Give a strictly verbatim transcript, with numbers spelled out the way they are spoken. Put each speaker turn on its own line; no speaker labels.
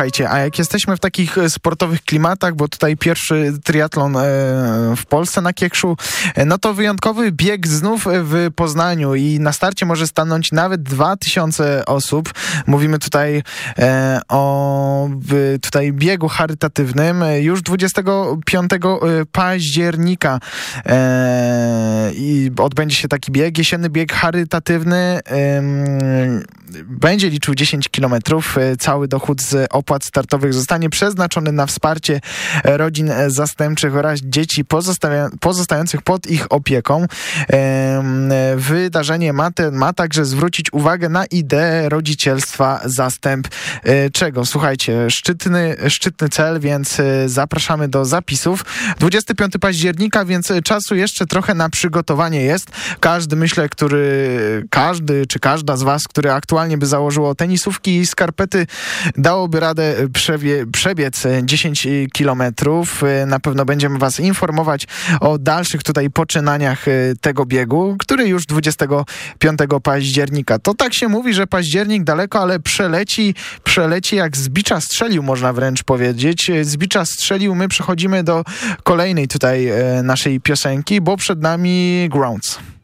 słuchajcie, a jak jesteśmy w takich sportowych klimatach, bo tutaj pierwszy triatlon w Polsce na Kiekszu, no to wyjątkowy bieg znów w Poznaniu i na starcie może stanąć nawet dwa tysiące osób. Mówimy tutaj o tutaj biegu charytatywnym już dwudziestego piątego października i odbędzie się taki bieg, jesienny bieg charytatywny. Będzie liczył dziesięć kilometrów. Cały dochód z opłat startowych zostanie przeznaczony na wsparcie rodzin zastępczych oraz dzieci pozostawia- pozostających pod ich opieką. Wydarzenie ma, te, ma także zwrócić uwagę na ideę rodzicielstwa zastępczego. Słuchajcie, szczytny, szczytny cel, więc zapraszamy do zapisów. dwudziestego piątego października, więc czasu jeszcze trochę na przygotowanie jest. Każdy, myślę, który, każdy czy każda z was, który aktualnie by założyło tenisówki i skarpety, dałoby radę przewie, przebiec dziesięć kilometrów. Na pewno będziemy was informować o dalszych tutaj poczynaniach tego biegu, który już dwudziestego piątego października. To tak się mówi, że październik daleko, ale przeleci, przeleci jak z bicza strzelił, można wręcz powiedzieć. Z bicza strzelił, my przechodzimy do kolejnej tutaj naszej piosenki, bo przed nami Grounds.